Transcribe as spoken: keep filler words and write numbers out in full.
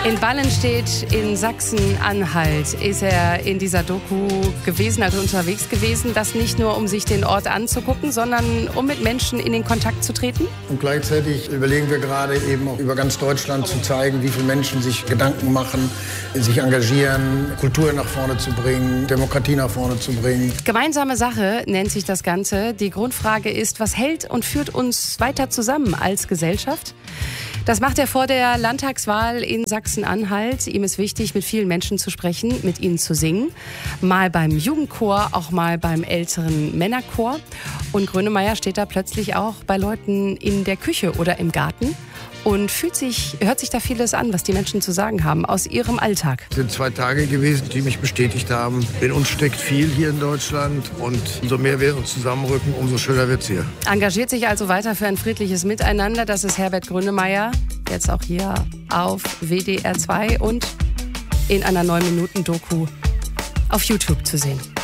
In Ballenstedt in Sachsen-Anhalt ist er in dieser Doku gewesen, also unterwegs gewesen. Das nicht nur, um sich den Ort anzugucken, sondern um mit Menschen in den Kontakt zu treten. Und gleichzeitig überlegen wir gerade eben auch über ganz Deutschland zu zeigen, wie viele Menschen sich Gedanken machen, sich engagieren, Kultur nach vorne zu bringen, Demokratie nach vorne zu bringen. Gemeinsame Sache nennt sich das Ganze. Die Grundfrage ist, was hält und führt uns weiter zusammen als Gesellschaft? Das macht er vor der Landtagswahl in Sachsen-Anhalt. Ihm ist wichtig, mit vielen Menschen zu sprechen, mit ihnen zu singen. Mal beim Jugendchor, auch mal beim älteren Männerchor. Und Grönemeyer steht da plötzlich auch bei Leuten in der Küche oder im Garten und fühlt sich, hört sich da vieles an, was die Menschen zu sagen haben aus ihrem Alltag. Es sind zwei Tage gewesen, die mich bestätigt haben. In uns steckt viel hier in Deutschland und umso mehr wir uns zusammenrücken, umso schöner wird es hier. Engagiert sich also weiter für ein friedliches Miteinander. Das ist Herbert Grönemeyer, jetzt auch hier auf W D R zwei und in einer neun Minuten Doku auf YouTube zu sehen.